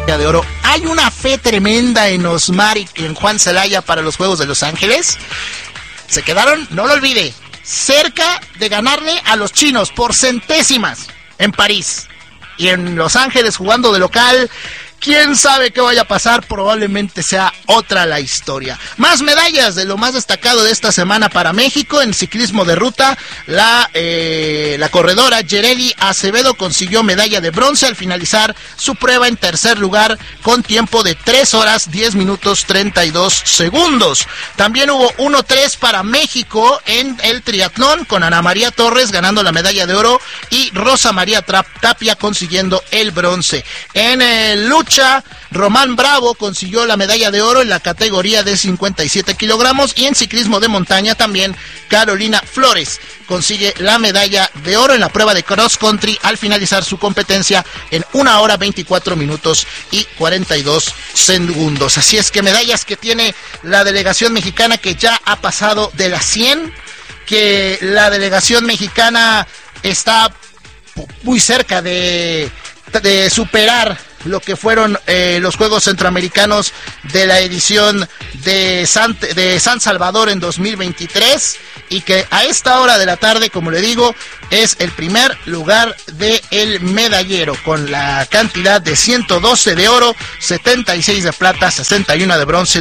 de oro. Hay una fe tremenda en Osmar y en Juan Celaya para los Juegos de Los Ángeles. Se quedaron, no lo olvide, cerca de ganarle a los chinos por centésimas en París. Y en Los Ángeles jugando de local, quién sabe qué vaya a pasar, probablemente sea otra la historia. Más medallas de lo más destacado de esta semana para México en ciclismo de ruta. La corredora Yereli Acevedo consiguió medalla de bronce al finalizar su prueba en tercer lugar con tiempo de 3 horas 10 minutos 32 segundos. También hubo 1-3 para México en el triatlón con Ana María Torres ganando la medalla de oro y Rosa María Tapia consiguiendo el bronce. En el lucha, Román Bravo consiguió la medalla de oro en la categoría de 57 kilogramos y en ciclismo de montaña también Carolina Flores consigue la medalla de oro en la prueba de cross country al finalizar su competencia en 1 hora 24 minutos y 42 segundos. Así es que medallas que tiene la delegación mexicana, que ya ha pasado de las 100, que la delegación mexicana está muy cerca de superar lo que fueron los Juegos Centroamericanos de la edición de San Salvador en 2023, y que a esta hora de la tarde, como le digo, es el primer lugar del medallero con la cantidad de 112 de oro, 76 de plata, 61 de bronce,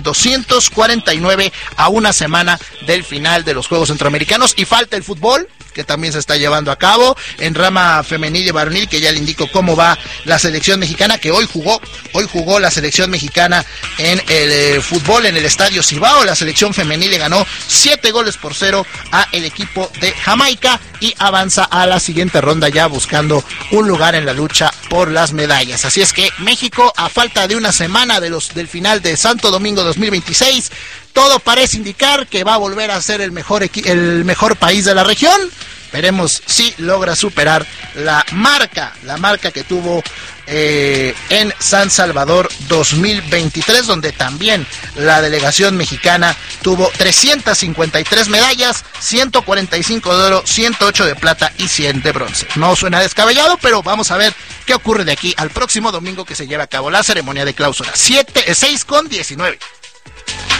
249 a una semana del final de los Juegos Centroamericanos. Y falta el fútbol, que también se está llevando a cabo en rama femenil y varonil, que ya le indico cómo va la selección mexicana, que hoy jugó la selección mexicana en el fútbol en el Estadio Cibao. La selección femenil le ganó 7-0 a el equipo de Jamaica y avanza a la siguiente ronda ya buscando un lugar en la lucha por las medallas. Así es que México, a falta de una semana del final de Santo Domingo 2026, todo parece indicar que va a volver a ser el mejor país de la región. Veremos si logra superar la marca que tuvo en San Salvador 2023, donde también la delegación mexicana tuvo 353 medallas, 145 de oro, 108 de plata y 100 de bronce. No suena descabellado, pero vamos a ver qué ocurre de aquí al próximo domingo, que se lleva a cabo la ceremonia de clausura. 6:19.